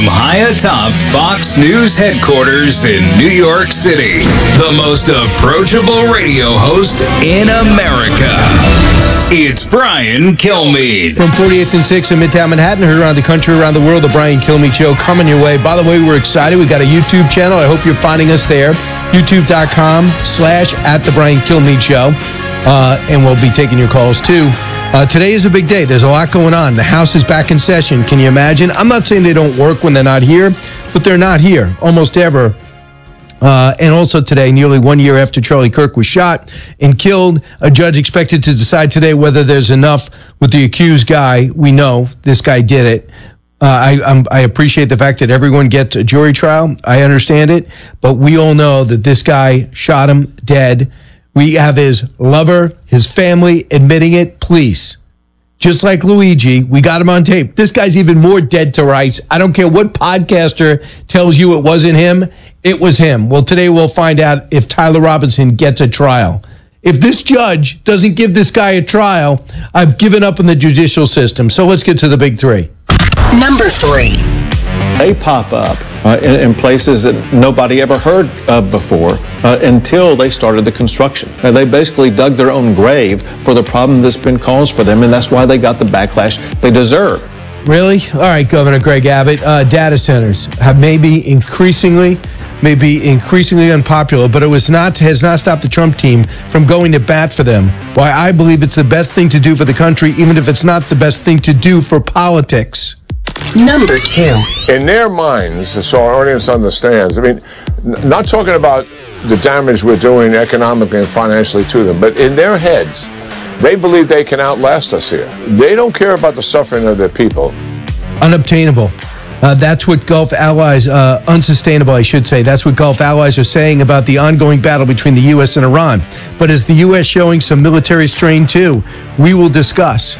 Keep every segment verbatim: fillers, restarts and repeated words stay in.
high atop Fox News headquarters in New York City, the most approachable radio host in America. It's Brian Kilmeade. From forty-eighth and sixth in Midtown Manhattan, heard around the country, around the world, the Brian Kilmeade Show coming your way. By the way, we're excited. We've got a YouTube channel. I hope you're finding us there. YouTube.com slash at the Brian Kilmeade Show. Uh, and we'll be taking your calls too. Uh, today is a big day. There's a lot going on. The House is back in session. Can you imagine? I'm not saying they don't work when they're not here, but they're not here almost ever. Uh, and also today, nearly one year after Charlie Kirk was shot and killed, a judge expected to decide today whether there's enough with the accused guy. We know this guy did it. Uh, I I'm, I appreciate the fact that everyone gets a jury trial. I understand it. But we all know that this guy shot him dead. We have his lover, his family admitting it. Please. Just like Luigi, we got him on tape. This guy's even more dead to rights. I don't care what podcaster tells you it wasn't him. It was him. Well, today we'll find out if Tyler Robinson gets a trial. If this judge doesn't give this guy a trial, I've given up on the judicial system. So let's get to the big three. Number three. They pop up uh, in, in places that nobody ever heard of before uh, until they started the construction. Now, they basically dug their own grave for the problem that's been caused for them, and that's why they got the backlash they deserve. Really? All right, Governor Greg Abbott. Uh, data centers have maybe increasingly, maybe increasingly unpopular, but it was not has not stopped the Trump team from going to bat for them. Why I believe it's the best thing to do for the country, even if it's not the best thing to do for politics. Number two. In their minds, so our audience understands, I mean, n- not talking about the damage we're doing economically and financially to them, but in their heads, they believe they can outlast us here. They don't care about the suffering of their people. Unobtainable. Uh, that's what Gulf allies, uh, unsustainable, I should say. That's what Gulf allies are saying about the ongoing battle between the U S and Iran. But is the U S showing some military strain too? We will discuss.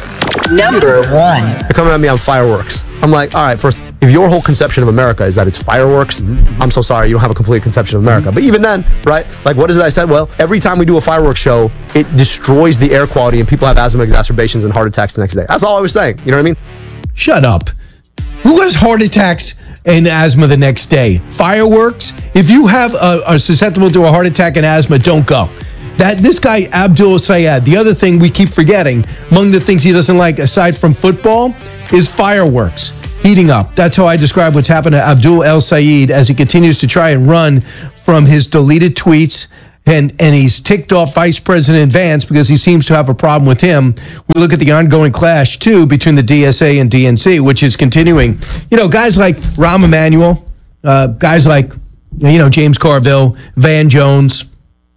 Number one. They're coming at me on fireworks. I'm like, all right, first, if your whole conception of America is that it's fireworks, I'm so sorry, you don't have a complete conception of America. But even then, right, like what is it I said? Well, every time we do a fireworks show, it destroys the air quality and people have asthma exacerbations and heart attacks the next day. That's all I was saying. You know what I mean? Shut up. Who has heart attacks and asthma the next day? Fireworks? If you have a, are susceptible to a heart attack and asthma, don't go. That this guy, Abdul Sayed, the other thing we keep forgetting, among the things he doesn't like aside from football, is fireworks heating up. That's how I describe what's happened to Abdul El Sayed as he continues to try and run from his deleted tweets. And, and he's ticked off Vice President Vance because he seems to have a problem with him. We look at the ongoing clash, too, between the D S A and D N C, which is continuing. You know, guys like Rahm Emanuel, uh, guys like, you know, James Carville, Van Jones,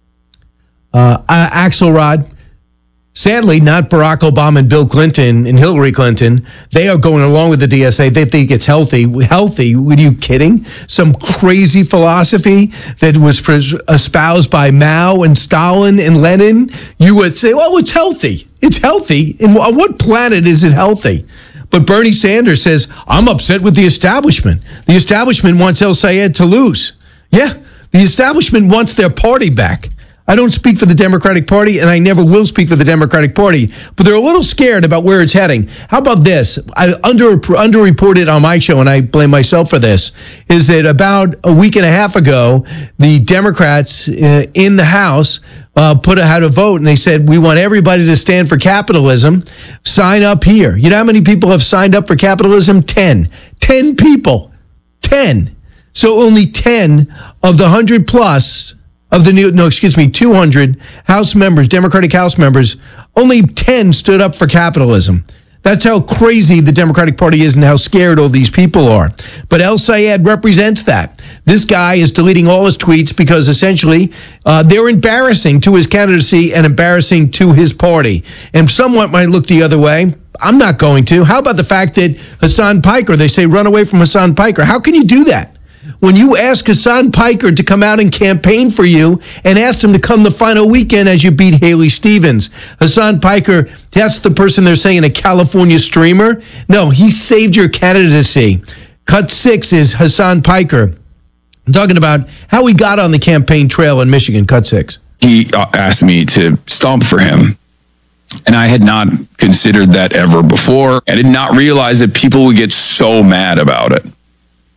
uh, Axelrod. Sadly, not Barack Obama and Bill Clinton and Hillary Clinton. They are going along with the D S A. They think it's healthy. Healthy? Were you kidding? Some crazy philosophy that was espoused by Mao and Stalin and Lenin. You would say, well, it's healthy. It's healthy. And on what planet is it healthy? But Bernie Sanders says, I'm upset with the establishment. The establishment wants El Sayed to lose. Yeah, the establishment wants their party back. I don't speak for the Democratic Party, and I never will speak for the Democratic Party, but they're a little scared about where it's heading. How about this? I under underreported on my show, and I blame myself for this, is that about a week and a half ago, the Democrats uh, in the House uh, put out a vote, and they said, we want everybody to stand for capitalism. Sign up here. You know how many people have signed up for capitalism? Ten. Ten people. Ten. So only ten of the one hundred plus of the new, no, excuse me, two hundred House members, Democratic House members, only ten stood up for capitalism. That's how crazy the Democratic Party is and how scared all these people are. But El Sayed represents that. This guy is deleting all his tweets because essentially uh, they're embarrassing to his candidacy and embarrassing to his party. And somewhat might look the other way. I'm not going to. How about the fact that Hassan Piker, they say run away from Hassan Piker. How can you do that? When you ask Hassan Piker to come out and campaign for you and asked him to come the final weekend as you beat Haley Stevens. Hassan Piker, that's the person they're saying a California streamer. No, he saved your candidacy. Cut six is Hassan Piker. I'm talking about how he got on the campaign trail in Michigan. Cut six. He asked me to stomp for him. And I had not considered that ever before. I did not realize that people would get so mad about it.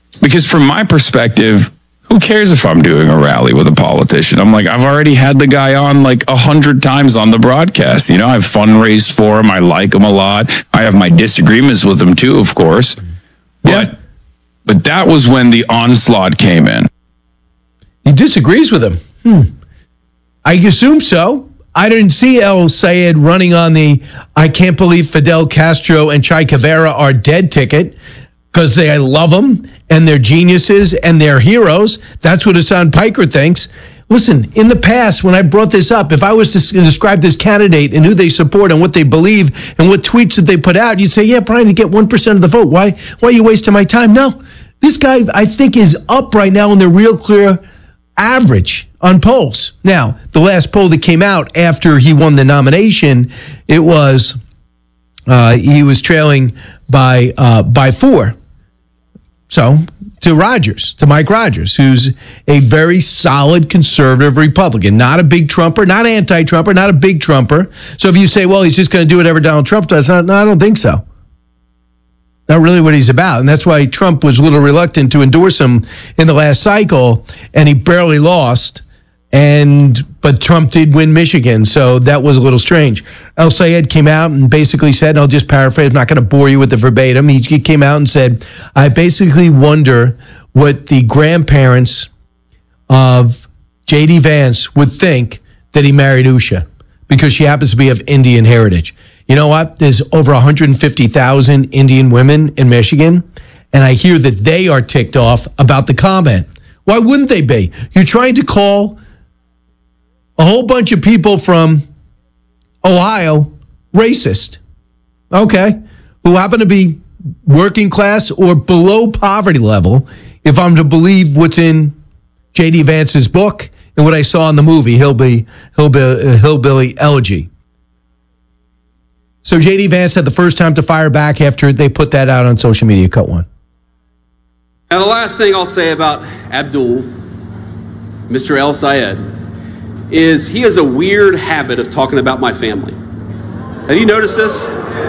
Because from my perspective, who cares if I'm doing a rally with a politician? I'm like, I've already had the guy on like a hundred times on the broadcast. You know, I've fundraised for him. I like him a lot. I have my disagreements with him too, of course. Yeah. But, but that was when the onslaught came in. He disagrees with him. Hmm. I assume so. I didn't see El Sayed running on the I can't believe Fidel Castro and Che Guevara are dead ticket because they I love them and they're geniuses and they're heroes. That's what Hassan Piker thinks. Listen, in the past, when I brought this up, if I was to describe this candidate and who they support and what they believe and what tweets that they put out, you'd say, yeah, Brian, you get one percent of the vote. Why, why are you wasting my time? No, this guy, I think, is up right now in the Real Clear average on polls. Now, the last poll that came out after he won the nomination, it was uh, he was trailing by uh, by four. So to Rogers, to Mike Rogers, who's a very solid conservative Republican, not a big Trumper, not anti-Trumper, not a big Trumper. So if you say, well, he's just going to do whatever Donald Trump does, no, I don't think so. Not really what he's about. And that's why Trump was a little reluctant to endorse him in the last cycle, and he barely lost. And but Trump did win Michigan, so that was a little strange. El Sayed came out and basically said, and I'll just paraphrase, I'm not going to bore you with the verbatim. He, he came out and said, I basically wonder what the grandparents of J D Vance would think that he married Usha, because she happens to be of Indian heritage. You know what? There's over one hundred fifty thousand Indian women in Michigan, and I hear that they are ticked off about the comment. Why wouldn't they be? You're trying to call a whole bunch of people from Ohio racist, okay, who happen to be working class or below poverty level, if I'm to believe what's in J D Vance's book and what I saw in the movie, Hillbilly, Hillbilly, Hillbilly Elegy. So J D Vance had the first time to fire back after they put that out on social media. Cut one. Now, the last thing I'll say about Abdul, Mister El Sayed, is he has a weird habit of talking about my family. Have you noticed this?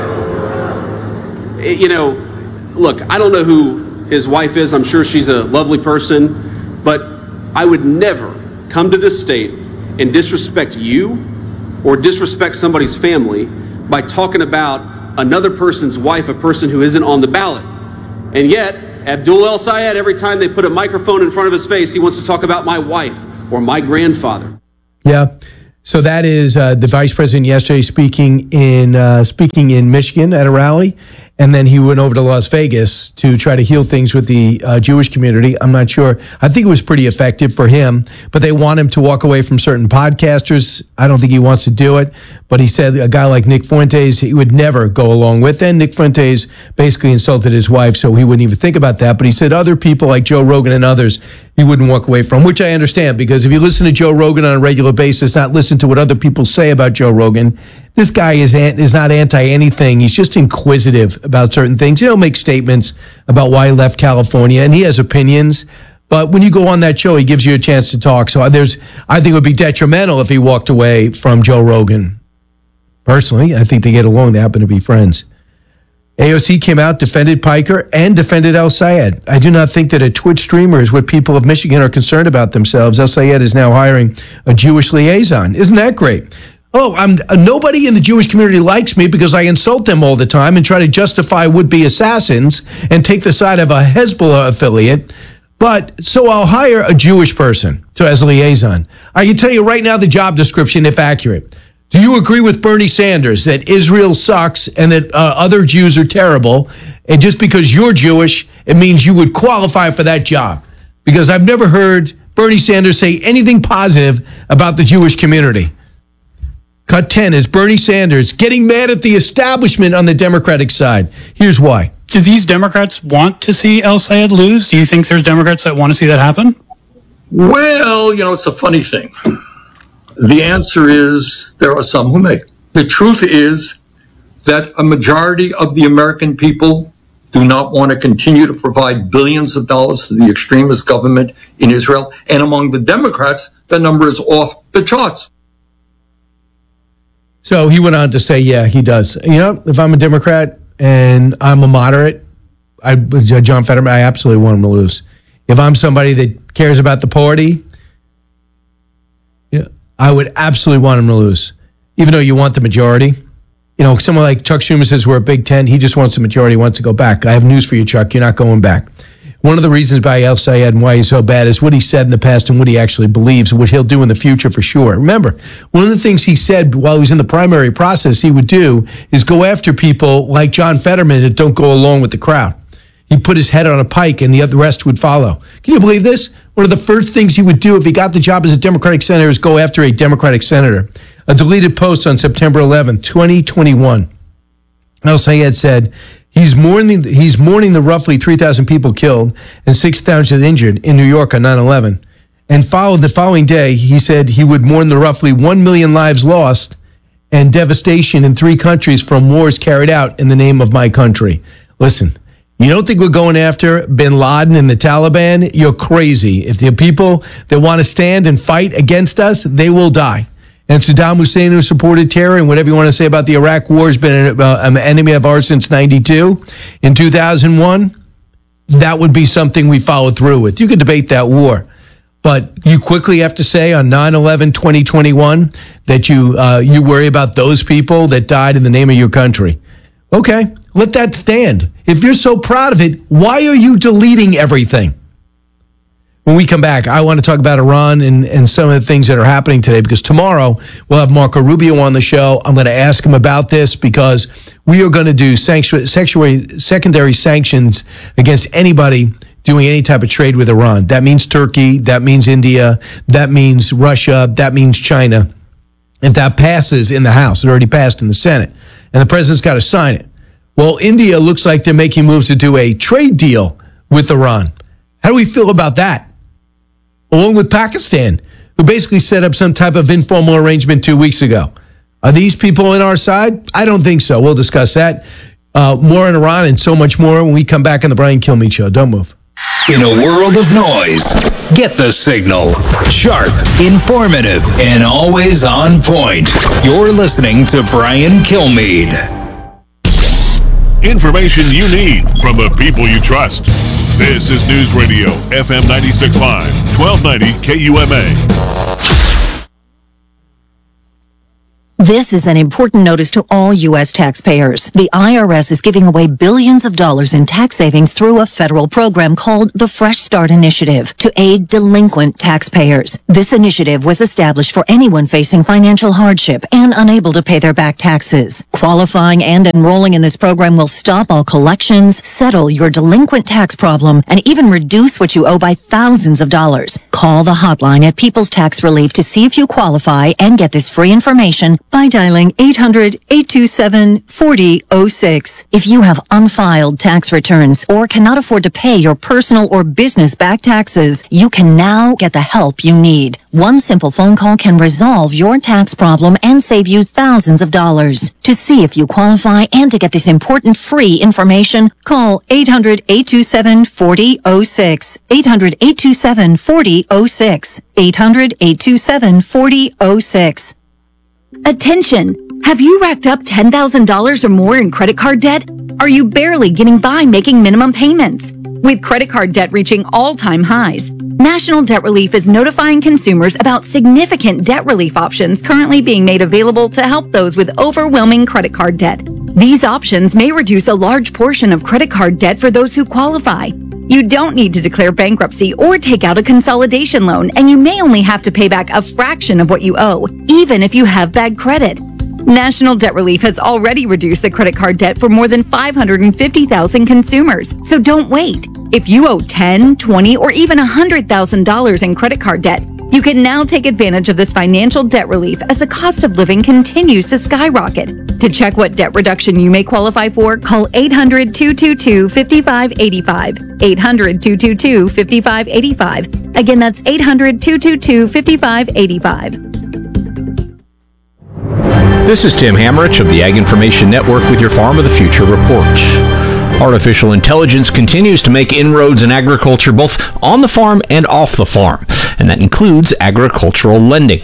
You know, look, I don't know who his wife is. I'm sure she's a lovely person, but I would never come to this state and disrespect you or disrespect somebody's family by talking about another person's wife, a person who isn't on the ballot. And yet, Abdul El Sayed, every time they put a microphone in front of his face, he wants to talk about my wife or my grandfather. Yeah. So that is uh, the vice president yesterday speaking in uh, speaking in Michigan at a rally. And then he went over to Las Vegas to try to heal things with the uh, Jewish community. I'm not sure. I think it was pretty effective for him, but they want him to walk away from certain podcasters. I don't think he wants to do it, but he said a guy like Nick Fuentes, he would never go along with it. And Nick Fuentes basically insulted his wife, so he wouldn't even think about that. But he said other people like Joe Rogan and others, he wouldn't walk away from, which I understand, because if you listen to Joe Rogan on a regular basis, not listen to what other people say about Joe Rogan, this guy is is not anti-anything. He's just inquisitive about certain things. He'll make statements about why he left California, and he has opinions. But when you go on that show, he gives you a chance to talk. So there's, I think it would be detrimental if he walked away from Joe Rogan. Personally, I think they get along. They happen to be friends. A O C came out, defended Piker, and defended El Sayed. I do not think that a Twitch streamer is what people of Michigan are concerned about themselves. El Sayed is now hiring a Jewish liaison. Isn't that great? Oh, I'm uh, nobody in the Jewish community likes me because I insult them all the time and try to justify would-be assassins and take the side of a Hezbollah affiliate. But so I'll hire a Jewish person to as a liaison. I can tell you right now the job description, if accurate. Do you agree with Bernie Sanders that Israel sucks and that uh, other Jews are terrible? And just because you're Jewish, it means you would qualify for that job. Because I've never heard Bernie Sanders say anything positive about the Jewish community. Cut ten is Bernie Sanders getting mad at the establishment on the Democratic side. Here's why. Do these Democrats want to see El Sayed lose? Do you think there's Democrats that want to see that happen? Well, you know, it's a funny thing. The answer is there are some who may. The truth is that a majority of the American people do not want to continue to provide billions of dollars to the extremist government in Israel. And among the Democrats, the number is off the charts. So he went on to say, yeah, he does. You know, if I'm a Democrat and I'm a moderate, I, John Fetterman, I absolutely want him to lose. If I'm somebody that cares about the party, yeah, I would absolutely want him to lose. Even though you want the majority. You know, someone like Chuck Schumer says we're a Big Ten. He just wants the majority, wants to go back. I have news for you, Chuck. You're not going back. One of the reasons by El Sayed and why he's so bad is what he said in the past and what he actually believes, what he'll do in the future for sure. Remember, one of the things he said while he was in the primary process he would do is go after people like John Fetterman that don't go along with the crowd. He'd put his head on a pike and the other rest would follow. Can you believe this? One of the first things he would do if he got the job as a Democratic senator is go after a Democratic senator. A deleted post on September eleventh, twenty twenty-one. El Sayed said, He's mourning, he's mourning the roughly three thousand people killed and six thousand injured in New York on nine eleven. And followed the following day, he said he would mourn the roughly one million lives lost and devastation in three countries from wars carried out in the name of my country. Listen, you don't think we're going after bin Laden and the Taliban? You're crazy. If the people that want to stand and fight against us, they will die. And Saddam Hussein, who supported terror, and whatever you want to say about the Iraq war, has been an, uh, an enemy of ours since ninety-two. In two thousand one, that would be something we followed through with. You could debate that war. But you quickly have to say on nine eleven twenty twenty-one that you uh, you worry about those people that died in the name of your country. Okay, let that stand. If you're so proud of it, why are you deleting everything? When we come back, I want to talk about Iran and, and some of the things that are happening today, because tomorrow we'll have Marco Rubio on the show. I'm going to ask him about this because we are going to do sanction, sexual, secondary sanctions against anybody doing any type of trade with Iran. That means Turkey, that means India, that means Russia, that means China. If that passes in the House, it already passed in the Senate, and the president's got to sign it. Well, India looks like they're making moves to do a trade deal with Iran. How do we feel about that? Along with Pakistan, who basically set up some type of informal arrangement two weeks ago. Are these people on our side? I don't think so. We'll discuss that. Uh, more on Iran and so much more when we come back on the Brian Kilmeade Show. Don't move. In a world of noise, get the signal. Sharp, informative, and always on point. You're listening to Brian Kilmeade. Information you need from the people you trust. This is News Radio, F M ninety-six point five, twelve ninety K U M A. This is an important notice to all U S taxpayers. The I R S is giving away billions of dollars in tax savings through a federal program called the Fresh Start Initiative to aid delinquent taxpayers. This initiative was established for anyone facing financial hardship and unable to pay their back taxes. Qualifying and enrolling in this program will stop all collections, settle your delinquent tax problem, and even reduce what you owe by thousands of dollars. Call the hotline at People's Tax Relief to see if you qualify and get this free information by dialing eight hundred, eight two seven, four zero zero six. If you have unfiled tax returns or cannot afford to pay your personal or business back taxes, you can now get the help you need. One simple phone call can resolve your tax problem and save you thousands of dollars. To see if you qualify and to get this important free information, call eight hundred, eight two seven, four zero zero six. eight hundred, eight two seven, four zero zero six. eight hundred, eight two seven, four zero zero six. Attention! Have you racked up ten thousand dollars or more in credit card debt? Are you barely getting by making minimum payments? With credit card debt reaching all-time highs, National Debt Relief is notifying consumers about significant debt relief options currently being made available to help those with overwhelming credit card debt. These options may reduce a large portion of credit card debt for those who qualify. You don't need to declare bankruptcy or take out a consolidation loan, and you may only have to pay back a fraction of what you owe, even if you have bad credit. National Debt Relief has already reduced the credit card debt for more than five hundred fifty thousand consumers, so don't wait. If you owe ten, twenty, or even one hundred thousand dollars in credit card debt, you can now take advantage of this financial debt relief as the cost of living continues to skyrocket. To check what debt reduction you may qualify for, call eight hundred, two two two, five five eight five. eight hundred, two two two, five five eight five. Again, that's eight hundred, two two two, five five eight five. This is Tim Hammerich of the Ag Information Network with your Farm of the Future report. Artificial intelligence continues to make inroads in agriculture both on the farm and off the farm, and that includes agricultural lending.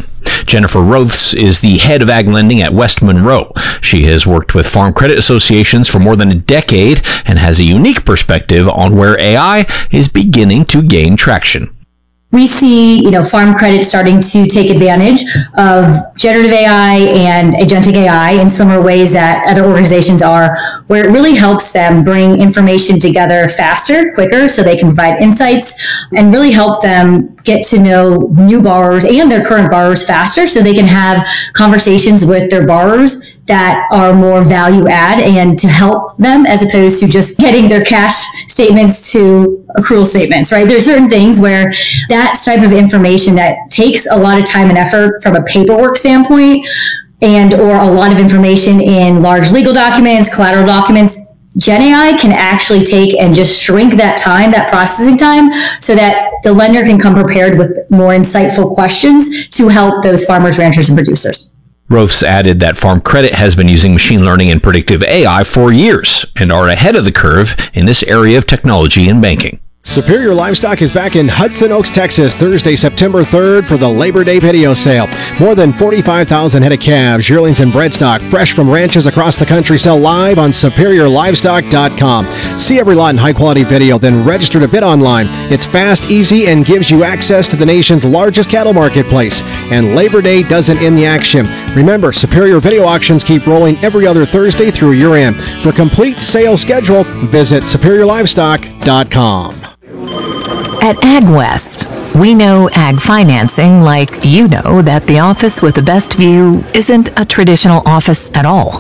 Jennifer Roths is the head of ag lending at West Monroe. She has worked with farm credit associations for more than a decade and has a unique perspective on where A I is beginning to gain traction. We see, you know, farm credit starting to take advantage of generative A I and agentic A I in similar ways that other organizations are, where it really helps them bring information together faster, quicker, so they can provide insights and really help them get to know new borrowers and their current borrowers faster, so they can have conversations with their borrowers that are more value add and to help them, as opposed to just getting their cash statements to accrual statements, right? There's certain things where that type of information that takes a lot of time and effort from a paperwork standpoint, and or a lot of information in large legal documents, collateral documents, Gen A I can actually take and just shrink that time, that processing time, so that the lender can come prepared with more insightful questions to help those farmers, ranchers, and producers. Roths added that Farm Credit has been using machine learning and predictive A I for years and are ahead of the curve in this area of technology and banking. Superior Livestock is back in Hudson Oaks, Texas, Thursday, September third for the Labor Day video sale. More than forty-five thousand head of calves, yearlings, and bredstock, fresh from ranches across the country, sell live on superior livestock dot com. See every lot in high-quality video, then register to bid online. It's fast, easy, and gives you access to the nation's largest cattle marketplace. And Labor Day doesn't end the action. Remember, Superior video auctions keep rolling every other Thursday through year-end. For complete sales schedule, visit superior livestock dot com. At AgWest, we know ag financing like you know that the office with the best view isn't a traditional office at all.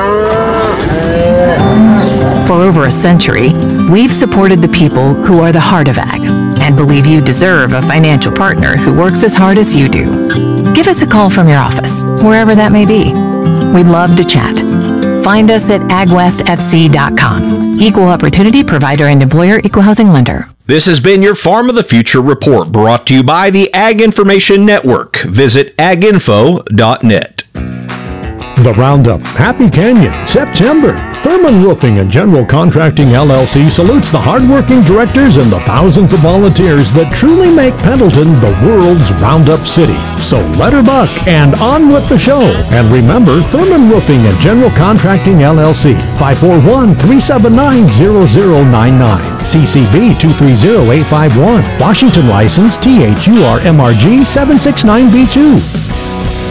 For over a century, we've supported the people who are the heart of ag and believe you deserve a financial partner who works as hard as you do. Give us a call from your office, wherever that may be. We'd love to chat. Find us at ag west f c dot com. Equal Opportunity Provider and Employer Equal Housing Lender. This has been your Farm of the Future report, brought to you by the Ag Information Network. Visit ag info dot net. The Roundup, Happy Canyon, September. Thurman Roofing and General Contracting L L C salutes the hardworking directors and the thousands of volunteers that truly make Pendleton the world's Roundup city. So let her buck and on with the show. And remember, Thurman Roofing and General Contracting L L C, five four one, three seven nine, zero zero nine nine. C C B two three zero eight five one. Washington license T H U R M R G seven six nine B two.